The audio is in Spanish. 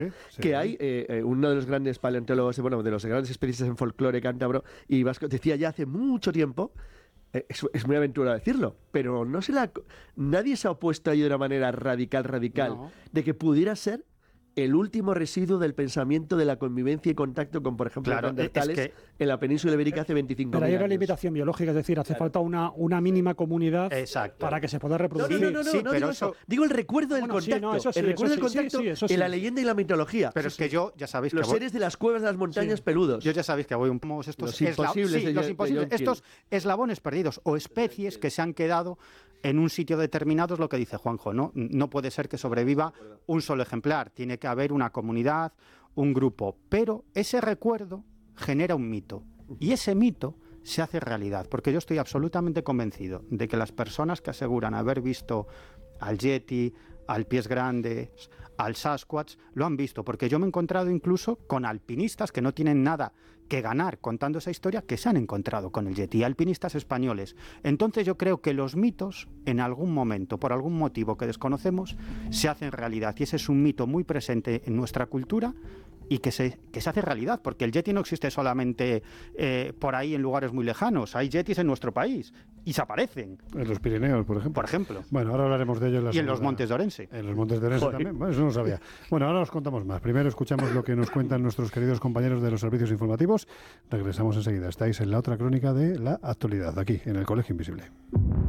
Sí. Que hay uno de los grandes paleontólogos, bueno, de los grandes especialistas en folclore cántabro y vasco, decía ya hace mucho tiempo, es muy aventurado decirlo, pero nadie se ha opuesto ahí de una manera radical, No. de que pudiera ser el último residuo del pensamiento de la convivencia y contacto con, por ejemplo, Claro, los neandertales es que- en la península ibérica hace 25.000 Pero hay una años. limitación biológica, es decir, hace falta una mínima comunidad Exacto. para que se pueda No, reproducir. no Sí, digo pero eso. eso- Digo el recuerdo del Bueno, sí, contacto. no, eso sí, el recuerdo eso del sí, contacto sí, eso sí. en la leyenda y la mitología. Pero es que yo, ya sabéis que Los voy- seres de las cuevas de las montañas peludos. Yo ya sabéis que voy un poco Los imposibles de los John imposibles, Keel. estos eslabones perdidos o especies que se han quedado en un sitio determinado, es lo que dice Juanjo, ¿no? No puede ser que sobreviva un solo ejemplar, tiene que haber una comunidad, un grupo, pero ese recuerdo genera un mito y ese mito se hace realidad, porque yo estoy absolutamente convencido de que las personas que aseguran haber visto al Yeti, al Pies Grandes, al Sasquatch, lo han visto, porque yo me he encontrado incluso con alpinistas que no tienen nada que ganar contando esa historia, que se han encontrado con el Yeti, alpinistas españoles. Entonces yo creo que los mitos, en algún momento, por algún motivo que desconocemos, se hacen realidad, y ese es un mito muy presente en nuestra cultura y que se hace realidad, porque el Yeti no existe solamente por ahí en lugares muy lejanos, hay Yetis en nuestro país y se aparecen, En los Pirineos, por ejemplo. por ejemplo, Bueno, ahora hablaremos de ello en la y en los segunda- Montes de Orense. En los Montes de Orense también. Bueno, eso no lo sabía. Bueno, ahora os contamos más. Primero escuchamos lo que nos cuentan nuestros queridos compañeros de los servicios informativos. Regresamos enseguida. Estáis en la otra crónica de la actualidad, aquí, en el Colegio Invisible.